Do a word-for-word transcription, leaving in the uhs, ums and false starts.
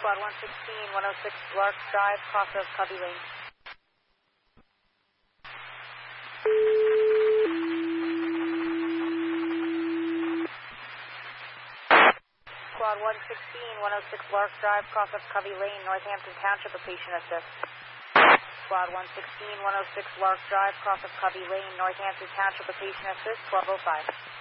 Squad one sixteen, one oh six Lark Drive, cross of Covey Lane. Squad one sixteen, one oh six Lark Drive, cross of Covey Lane, Northampton Township, a patient assist. Squad one sixteen, one oh six Lark Drive, cross of Covey Lane, Northampton Township, a patient assist, twelve oh five.